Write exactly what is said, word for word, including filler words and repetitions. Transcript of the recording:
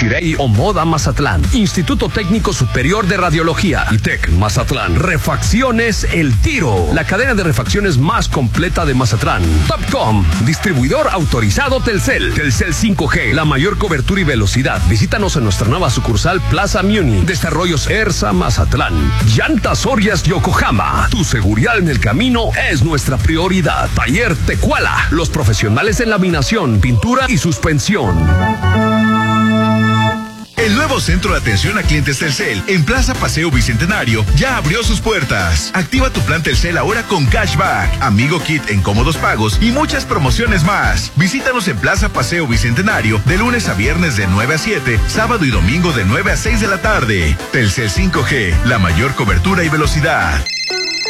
Shirei o Moda Mazatlán, Instituto Técnico Superior de Radiología, ITEC Mazatlán, Refacciones El Tiro, la cadena de refacciones más completa de Mazatlán. Topcom, distribuidor autorizado Telcel, Telcel cinco G, la mayor cobertura y velocidad. Visítanos en nuestra nueva sucursal Plaza Muni, Desarrollos Ersa Mazatlán. Llantas Sorias Yokohama, tu seguridad en el camino es nuestra prioridad. Taller Tecuala, los profesionales en laminación, pintura y suspensión. El nuevo centro de atención a clientes Telcel en Plaza Paseo Bicentenario ya abrió sus puertas. Activa tu plan Telcel ahora con cashback, Amigo Kit en cómodos pagos y muchas promociones más. Visítanos en Plaza Paseo Bicentenario de lunes a viernes de nueve a siete, sábado y domingo de nueve a seis de la tarde. Telcel cinco G, la mayor cobertura y velocidad.